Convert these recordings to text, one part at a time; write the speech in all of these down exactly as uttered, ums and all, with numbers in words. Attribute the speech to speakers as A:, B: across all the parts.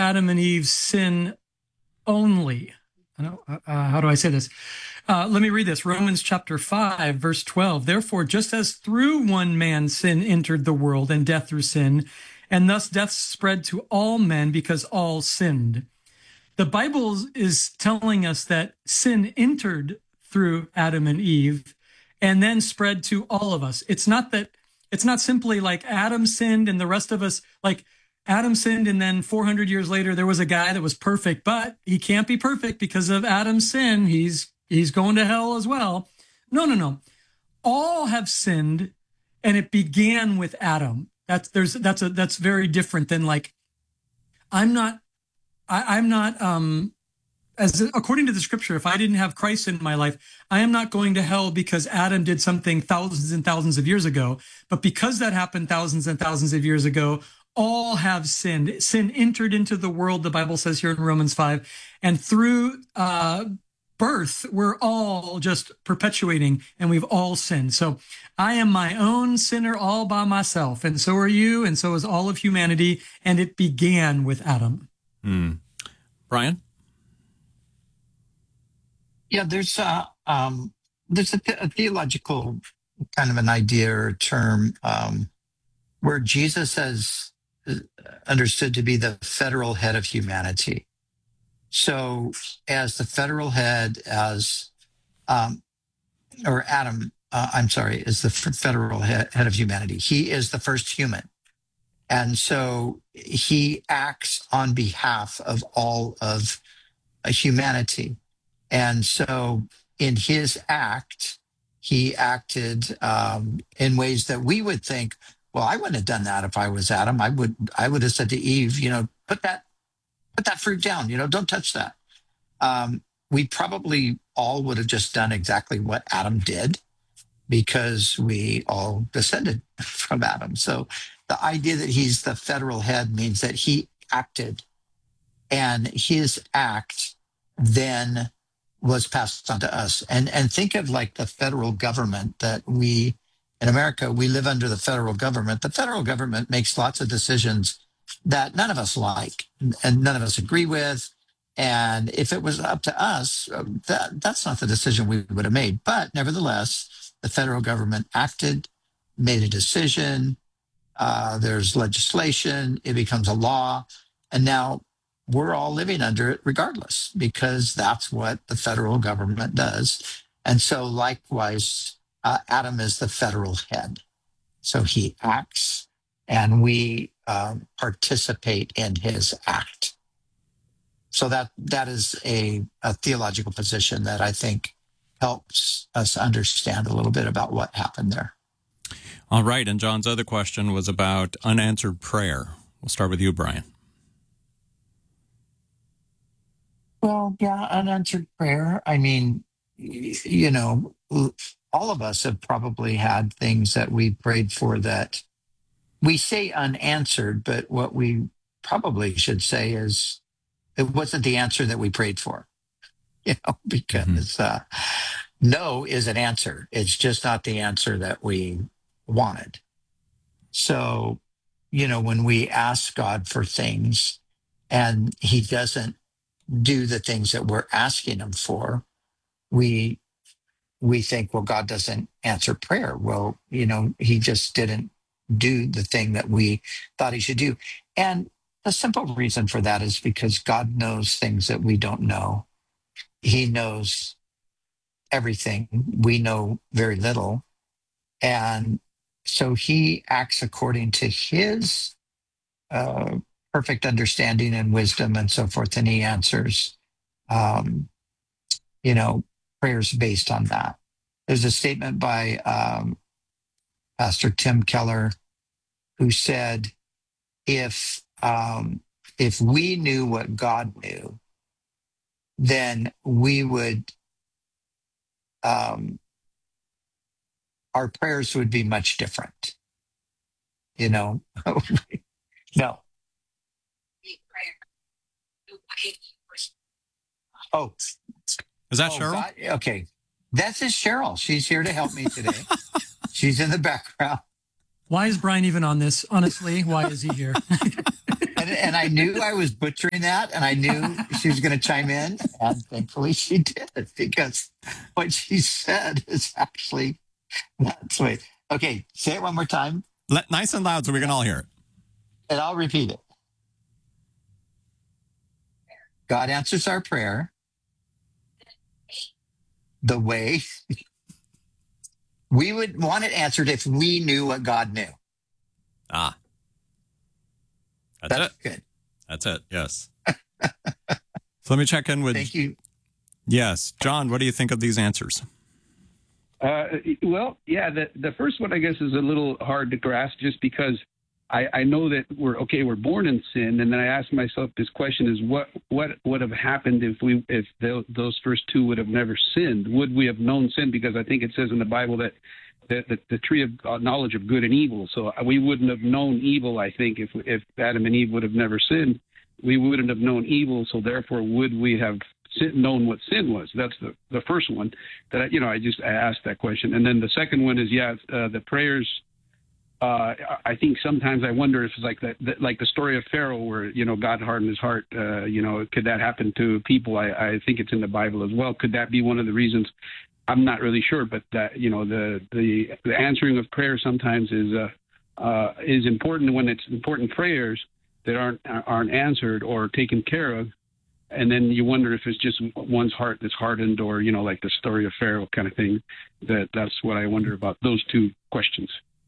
A: Adam and Eve's sin only. I don't, uh, how do I say this? Uh, let me read this. Romans chapter five, verse twelve. Therefore, just as through one man sin entered the world, and death through sin, and thus death spread to all men because all sinned. The Bible is telling us that sin entered through Adam and Eve and then spread to all of us. It's not that, it's not simply like Adam sinned and the rest of us, like Adam sinned and then four hundred years later there was a guy that was perfect, but he can't be perfect because of Adam's sin. He's he's going to hell as well. No, no, no. All have sinned, and it began with Adam. That's there's that's a that's very different than like I'm not I, I'm not um as according to the scripture, if I didn't have Christ in my life, I am not going to hell because Adam did something thousands and thousands of years ago. But because that happened thousands and thousands of years ago, all have sinned. Sin entered into the world, the Bible says here in Romans five, and through uh, birth, we're all just perpetuating, and we've all sinned. So I am my own sinner all by myself, and so are you, and so is all of humanity, and it began with Adam.
B: Hmm. Brian?
C: Yeah, there's a, um, there's a, th- a theological kind of an idea or term um, where Jesus is understood to be the federal head of humanity. So as the federal head, as, um, or Adam, uh, I'm sorry, is the f- federal head, head of humanity. He is the first human. And so he acts on behalf of all of uh, humanity. And so in his act, he acted um, in ways that we would think, well, I wouldn't have done that if I was Adam. I would I would have said to Eve, you know, put that put that fruit down, you know, don't touch that. Um, we probably all would have just done exactly what Adam did because we all descended from Adam. So the idea that he's the federal head means that he acted, and his act then was passed on to us. And and think of like the federal government that we, in America, we live under the federal government. The federal government makes lots of decisions that none of us like and none of us agree with. And if it was up to us, that, that's not the decision we would have made. But nevertheless, the federal government acted, made a decision. Uh, there's legislation. It becomes a law. And now we're all living under it regardless, because that's what the federal government does. And so likewise, uh, Adam is the federal head. So he acts, and we um, participate in his act. So that that is a, a theological position that I think helps us understand a little bit about what happened there.
B: All right. And John's other question was about unanswered prayer. We'll start with you, Brian.
C: Well, yeah, unanswered prayer. I mean, you know, all of us have probably had things that we prayed for that we say unanswered, but what we probably should say is it wasn't the answer that we prayed for, you know, because mm-hmm. uh, no is an answer. It's just not the answer that we wanted. So, you know, when we ask God for things and he doesn't do the things that we're asking him for, we we think, well, God doesn't answer prayer. Well, you know, he just didn't do the thing that we thought he should do. And the simple reason for that is because God knows things that we don't know. He knows everything. We know very little. And so he acts according to his uh perfect understanding and wisdom and so forth, and he answers, um, you know, prayers based on that. There's a statement by um, Pastor Tim Keller who said, if um, if we knew what God knew, then we would, um, our prayers would be much different. You know, no. Oh,
B: is that
C: oh,
B: Cheryl?
C: God, okay, that's just Cheryl. She's here to help me today. She's in the background.
A: Why is Brian even on this? Honestly, why is he here?
C: And and, and I knew I was butchering that, and I knew she was going to chime in, and thankfully she did, because what she said is actually not sweet. Okay, say it one more time.
B: Let, nice and loud so we can all hear it.
C: And I'll repeat it. God answers our prayer the way we would want it answered if we knew what God knew.
B: Ah. That's,
C: That's
B: it.
C: good.
B: That's it. Yes. So let me check in with.
C: Thank you.
B: Yes. John, what do you think of these answers?
D: Uh, well, yeah, the, the first one, I guess, is a little hard to grasp just because I, I know that we're, okay, we're born in sin. And then I ask myself this question is what, what would have happened if we, if the, those first two would have never sinned? Would we have known sin? Because I think it says in the Bible that the, the, the tree of knowledge of good and evil. So we wouldn't have known evil, I think, if, if Adam and Eve would have never sinned. We wouldn't have known evil. So therefore, would we have sin, known what sin was? That's the, the first one that, I, you know, I just I asked that question. And then the second one is, yeah, uh, the prayers. Uh, I think sometimes I wonder if it's like that, that, like the story of Pharaoh, where you know God hardened his heart. Uh, you know, could that happen to people? I, I think it's in the Bible as well. Could that be one of the reasons? I'm not really sure, but that you know the the, the answering of prayer sometimes is uh, uh, is important when it's important prayers that aren't aren't answered or taken care of. And then you wonder if it's just one's heart that's hardened, or you know, like the story of Pharaoh kind of thing. That that's what I wonder about those two questions.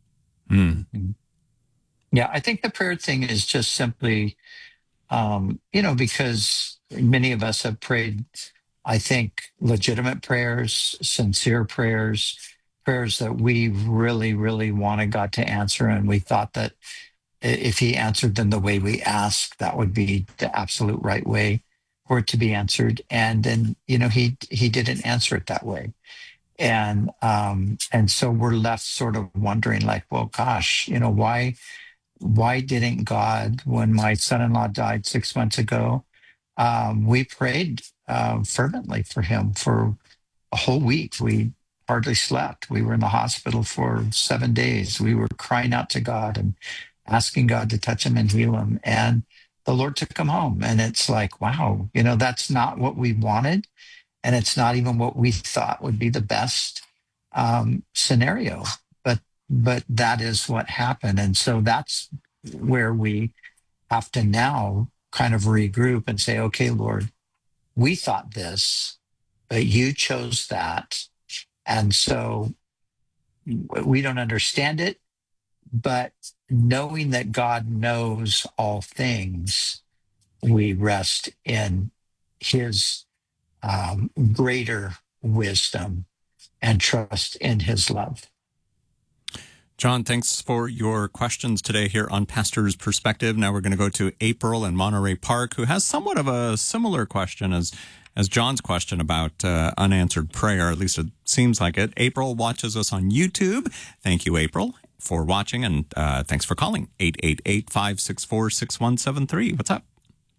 B: Mm.
C: Yeah, I think the prayer thing is just simply, um, you know, because many of us have prayed, I think, legitimate prayers, sincere prayers, prayers that we really, really wanted God to answer. And we thought that if he answered them the way we asked, that would be the absolute right way for it to be answered. And then, you know, he he didn't answer it that way. And um, and so we're left sort of wondering, like, well, gosh, you know, why why didn't God, when my son-in-law died six months ago, um, we prayed uh, fervently for him for a whole week. We hardly slept. We were in the hospital for seven days. We were crying out to God and asking God to touch him and heal him. And the Lord took him home. And it's like, wow, you know, that's not what we wanted. And it's not even what we thought would be the best um, scenario, but but that is what happened. And so that's where we have to now kind of regroup and say, okay, Lord, we thought this, but you chose that. And so we don't understand it, but knowing that God knows all things, we rest in his Um, greater wisdom and trust in his love.
B: John, thanks for your questions today here on Pastor's Perspective. Now we're going to go to April in Monterey Park, who has somewhat of a similar question as as John's question about uh, unanswered prayer. At least it seems like it. April watches us on YouTube. Thank you, April, for watching, and uh, thanks for calling. eight eight eight, five six four, six one seven three. What's up?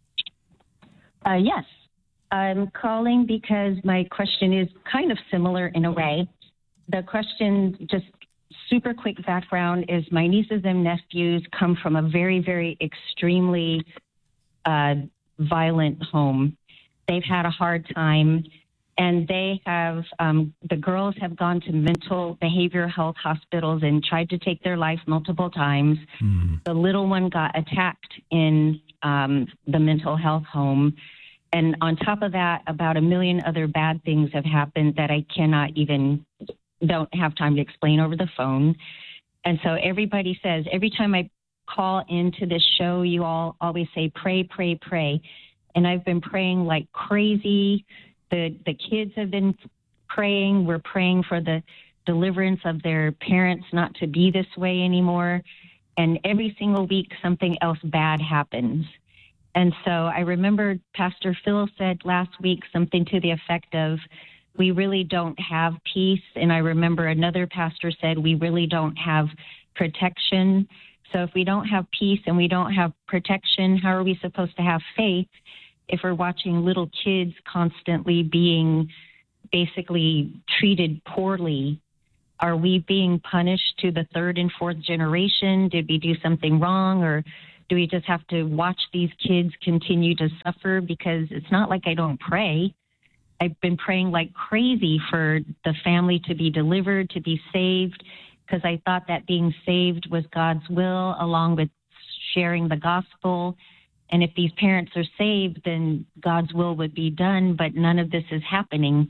E: Uh, yes. I'm calling because my question is kind of similar in a way. The question, just super quick background, is my nieces and nephews come from a very, very extremely uh, violent home. They've had a hard time, and they have, um, the girls have gone to mental behavioral health hospitals and tried to take their life multiple times. Mm. The little one got attacked in um, the mental health home. And on top of that, about a million other bad things have happened that I cannot even, don't have time to explain over the phone. And so everybody says, every time I call into this show, you all always say, pray, pray, pray. And I've been praying like crazy. The, the kids have been praying. We're praying for the deliverance of their parents not to be this way anymore. And every single week, something else bad happens. And so I remember Pastor Phil said last week something to the effect of, we really don't have peace. And I remember another pastor said, we really don't have protection. So if we don't have peace and we don't have protection, how are we supposed to have faith if we're watching little kids constantly being basically treated poorly? Are we being punished to the third and fourth generation? Did we do something wrong? Or Do we just have to watch these kids continue to suffer? Because it's not like I don't pray. I've been praying like crazy for the family to be delivered, to be saved, because I thought that being saved was God's will, along with sharing the gospel. And if these parents are saved, then God's will would be done, but none of this is happening.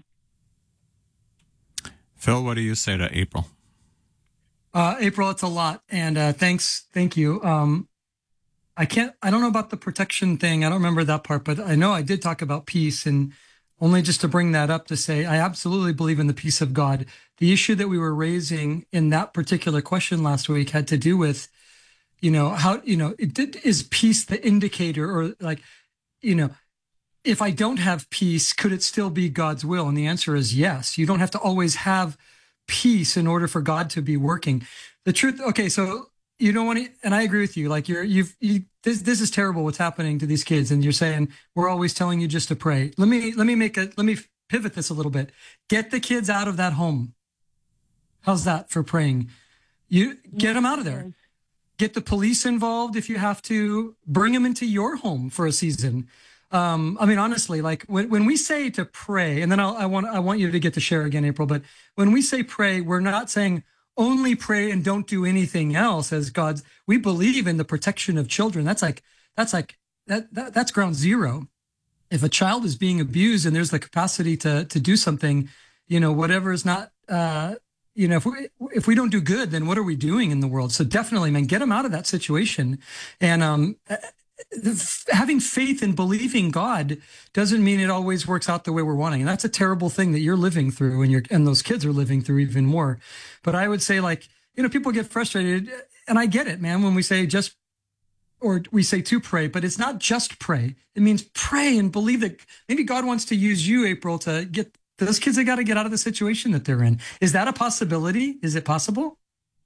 B: Phil, what do you say to April?
A: Uh, April, it's a lot. And uh, thanks. Thank you. Um, I can't, I don't know about the protection thing. I don't remember that part, but I know I did talk about peace, and only just to bring that up to say, I absolutely believe in the peace of God. The issue that we were raising in that particular question last week had to do with, you know, how, you know, it did, is peace the indicator, or like, you know, if I don't have peace, could it still be God's will? And the answer is yes. You don't have to always have peace in order for God to be working. The truth, okay, so you don't want to, and I agree with you, like you're, you've, you, this, this is terrible what's happening to these kids. And you're saying, we're always telling you just to pray. Let me, let me make a, let me pivot this a little bit. Get the kids out of that home. How's that for praying? You get them out of there. Get the police involved if you have to. Bring them into your home for a season. Um, I mean, honestly, like when, when we say to pray, and then I'll, I want I want you to get to share again, April. But when we say pray, we're not saying only pray and don't do anything else as God's. We believe in the protection of children. That's like that's like that, that that's ground zero. If a child is being abused and there's the capacity to to do something, you know, whatever is not. Uh, You know, if we, if we don't do good, then what are we doing in the world? So definitely, man, get them out of that situation. And um, having faith and believing God doesn't mean it always works out the way we're wanting. And that's a terrible thing that you're living through, and you're, and those kids are living through even more. But I would say, like, you know, people get frustrated, and I get it, man, when we say just, or we say to pray, but it's not just pray. It means pray and believe that maybe God wants to use you, April, to get those kids have got to get out of the situation that they're in. Is that a possibility? Is it possible?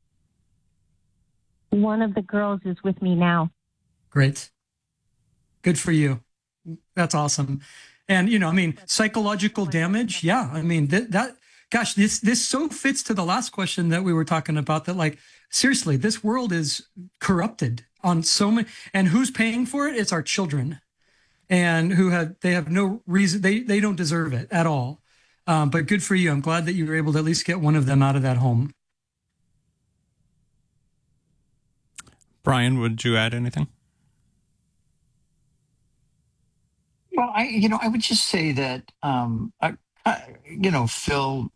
E: One of the girls is with me now.
A: Great. Good for you. That's awesome. And, you know, I mean, psychological damage. Yeah. I mean, that, that gosh, this, this so fits to the last question that we were talking about, that, like, seriously, this world is corrupted on so many, and who's paying for it? It's our children, and who have, they have no reason. They, they don't deserve it at all. Um, but good for you. I'm glad that you were able to at least get one of them out of that home.
B: Brian, would you add anything?
C: Well, I, you know, I would just say that, um, I, I, you know, Phil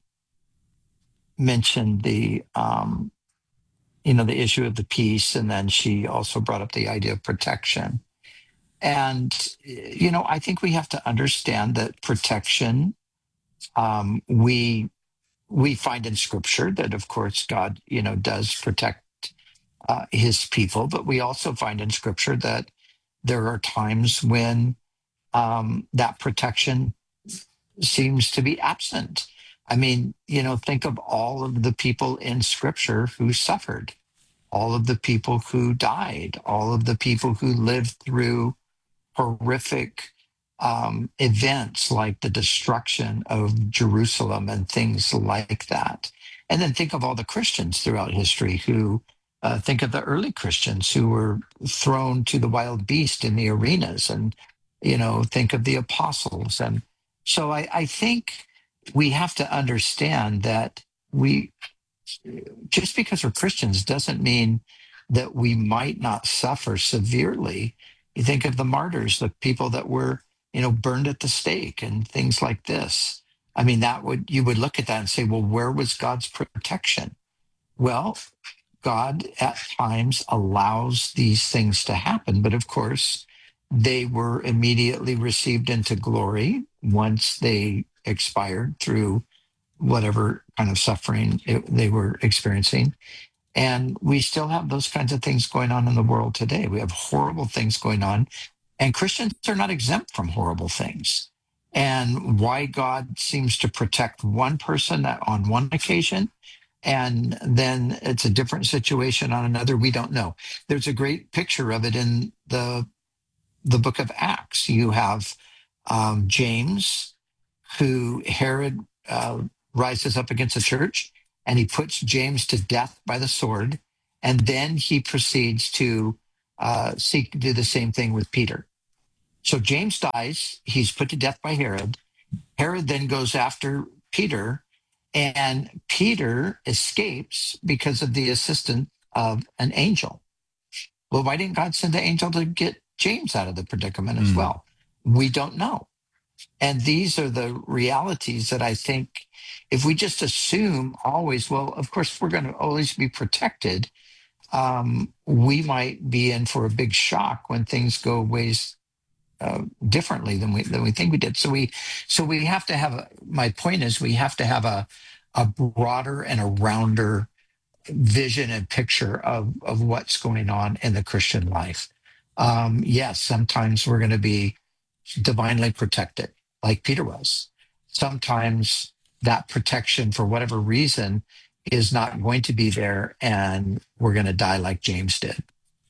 C: mentioned the, um, you know, the issue of the peace, and then she also brought up the idea of protection. And, you know, I think we have to understand that protection, um, we we find in Scripture that, of course, God, you know, does protect uh, His people, but we also find in Scripture that there are times when um, that protection seems to be absent. I mean, you know, think of all of the people in Scripture who suffered, all of the people who died, all of the people who lived through horrific um, events like the destruction of Jerusalem and things like that. And then think of all the Christians throughout history who, uh, think of the early Christians who were thrown to the wild beast in the arenas, and, you know, think of the apostles. And so I, I think we have to understand that we, just because we're Christians doesn't mean that we might not suffer severely. You think of the martyrs, the people that were, you know, burned at the stake and things like this. I mean, that would, you would look at that and say, well, where was God's protection? Well, God at times allows these things to happen, but of course, they were immediately received into glory once they expired through whatever kind of suffering it, they were experiencing. And we still have those kinds of things going on in the world today. We have horrible things going on, and Christians are not exempt from horrible things. And why God seems to protect one person on one occasion, and then it's a different situation on another, we don't know. There's a great picture of it in the the book of Acts. You have um, James, who Herod uh, rises up against the church, and he puts James to death by the sword. And then he proceeds to uh, seek do the same thing with Peter. So James dies. He's put to death by Herod. Herod then goes after Peter, and Peter escapes because of the assistance of an angel. Well, why didn't God send the angel to get James out of the predicament as mm. well? We don't know. And these are the realities that I think if we just assume always, well, of course, we're going to always be protected. Um, we might be in for a big shock when things go ways uh, differently than we than we think we did. So we so we have to have a, my point is we have to have a a broader and a rounder vision and picture of of what's going on in the Christian life. Um, yes, sometimes we're going to be divinely protected, like Peter was. Sometimes that protection, for whatever reason, is not going to be there, and we're going to die like James did.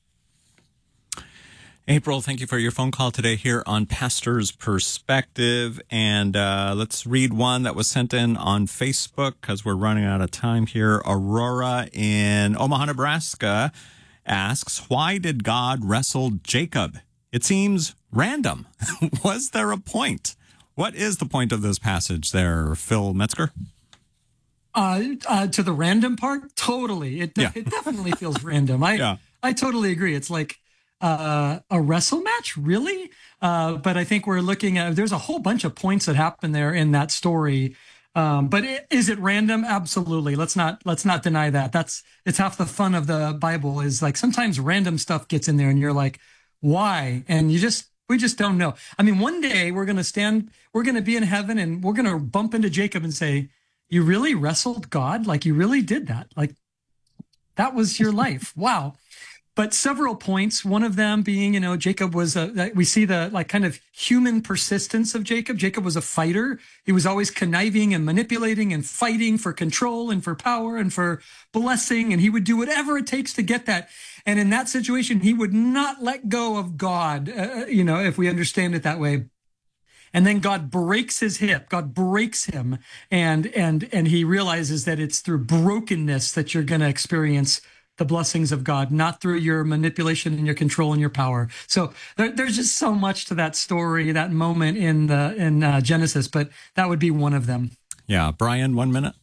B: April, thank you for your phone call today here on Pastor's Perspective. And uh, let's read one that was sent in on Facebook because we're running out of time here. Aurora in Omaha, Nebraska asks, why did God wrestle Jacob? It seems random. Was there a point? What is the point of this passage there, Phil Metzger?
A: Uh, uh, to the random part? Totally. It, yeah. It definitely feels random. I, yeah. I totally agree. It's like, Uh, a wrestle match, really? Uh, but I think we're looking at, there's a whole bunch of points that happen there in that story. Um, but it, is it random? Absolutely. Let's not, let's not deny that. That's, it's half the fun of the Bible is like sometimes random stuff gets in there and you're like, why? And you just, we just don't know. I mean, one day we're going to stand, we're going to be in heaven and we're going to bump into Jacob and say, you really wrestled God? Like you really did that? Like that was your life. Wow. But several points, one of them being, you know, Jacob was, a, we see the like kind of human persistence of Jacob. Jacob was a fighter. He was always conniving and manipulating and fighting for control and for power and for blessing. And he would do whatever it takes to get that. And in that situation, he would not let go of God, uh, you know, if we understand it that way. And then God breaks his hip. God breaks him. And, and, and he realizes that it's through brokenness that you're going to experience the blessings of God, not through your manipulation and your control and your power. So there, there's just so much to that story, that moment in the in uh, Genesis, but that would be one of them.
B: Yeah, Brian, one minute.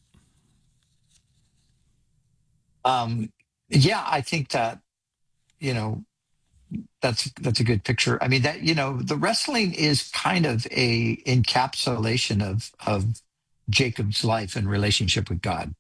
C: Um, yeah, I think that you know that's that's a good picture. I mean, that you know, the wrestling is kind of a encapsulation of of Jacob's life and relationship with God.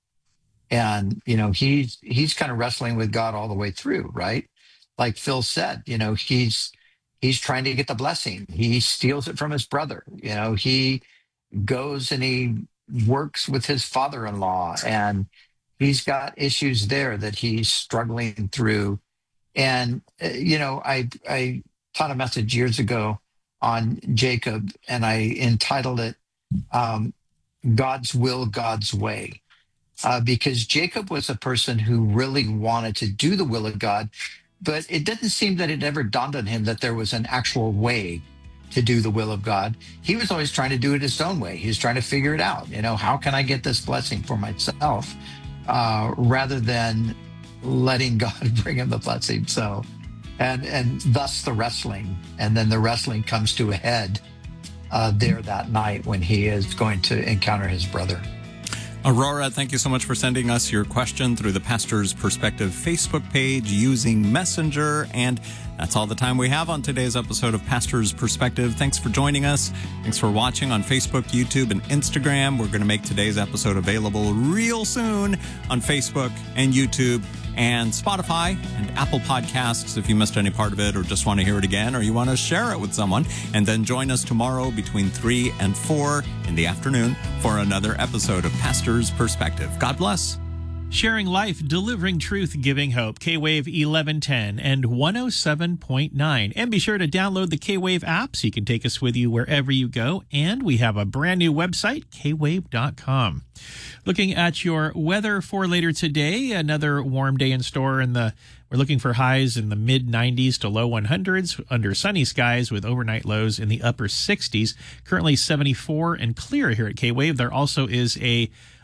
C: And, you know, he's, he's kind of wrestling with God all the way through, right? Like Phil said, you know, he's, he's trying to get the blessing. He steals it from his brother. You know, he goes and he works with his father-in-law and he's got issues there that he's struggling through. And, uh, you know, I, I taught a message years ago on Jacob and I entitled it, um, God's Will, God's Way. Uh, because Jacob was a person who really wanted to do the will of God, but it didn't seem that it ever dawned on him that there was an actual way to do the will of God. He was always trying to do it his own way. He was trying to figure it out. You know, how can I get this blessing for myself uh, rather than letting God bring him the blessing? So, and and thus the wrestling. And then the wrestling comes to a head uh, there that night when he is going to encounter his brother.
B: Aurora, thank you so much for sending us your question through the Pastor's Perspective Facebook page using Messenger. And that's all the time we have on today's episode of Pastor's Perspective. Thanks for joining us. Thanks for watching on Facebook, YouTube, and Instagram. We're going to make today's episode available real soon on Facebook and YouTube and Spotify and Apple Podcasts if you missed any part of it or just want to hear it again or you want to share it with someone. And then join us tomorrow between three and four in the afternoon for another episode of Pastor's Perspective. God bless.
F: Sharing life, delivering truth, giving hope. K-Wave eleven ten and one oh seven point nine. And be sure to download the K-Wave app so you can take us with you wherever you go. And we have a brand new website, k wave dot com. Looking at your weather for later today, another warm day in store. In the We're looking for highs in the mid nineties to low hundreds under sunny skies with overnight lows in the upper sixties. Currently seventy-four and clear here at K-Wave. There also is a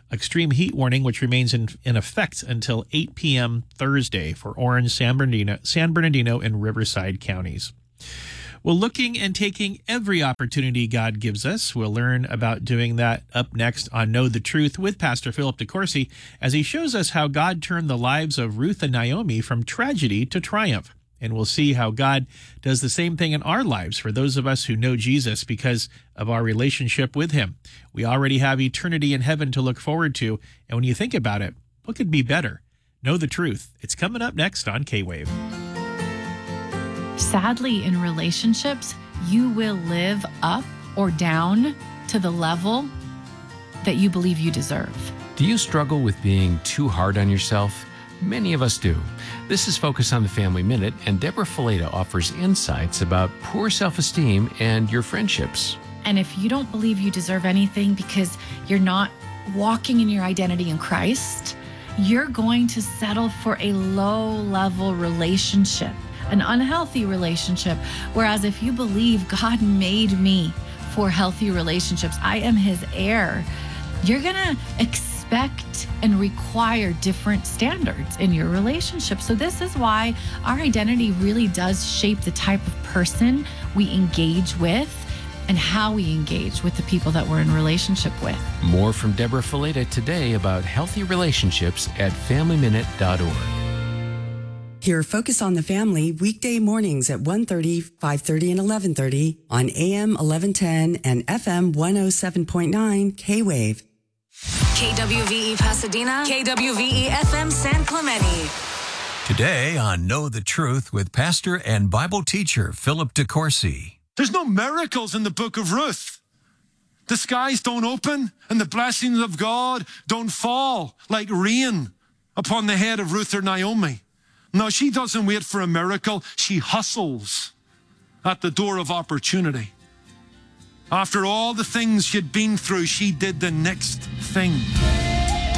F: extreme heat warning, which remains in, in effect until eight p.m. Thursday for Orange, San Bernardino, San Bernardino, and Riverside counties. Well, looking and taking every opportunity God gives us. We'll learn about doing that up next on Know the Truth with Pastor Philip DeCourcy as he shows us how God turned the lives of Ruth and Naomi from tragedy to triumph. And we'll see how God does the same thing in our lives for those of us who know Jesus because of our relationship with him. We already have eternity in heaven to look forward to. And when you think about it, what could be better? Know the Truth. It's coming up next on K-Wave.
G: Sadly, in relationships, you will live up or down to the level that you believe you deserve.
H: Do you struggle with being too hard on yourself? Many of us do. This is Focus on the Family Minute, and Deborah Fileta offers insights about poor self-esteem and your friendships.
G: And if you don't believe you deserve anything because you're not walking in your identity in Christ, you're going to settle for a low-level relationship, an unhealthy relationship. Whereas if you believe God made me for healthy relationships, I am his heir, you're going to expect and require different standards in your relationship. So this is why our identity really does shape the type of person we engage with and how we engage with the people that we're in relationship with.
H: More from Deborah Fileta today about healthy relationships at family minute dot org.
I: Hear Focus on the Family weekday mornings at one thirty, five thirty, and eleven thirty on A M eleven ten and F M one oh seven point nine K-Wave.
J: K W V E Pasadena, K W V E F M San Clemente.
K: Today on Know the Truth with pastor and Bible teacher Philip DeCourcy.
L: There's no miracles in the book of Ruth. The skies don't open and the blessings of God don't fall like rain upon the head of Ruth or Naomi. No, she doesn't wait for a miracle. She hustles at the door of opportunity. After all the things she'd been through, she did the next thing.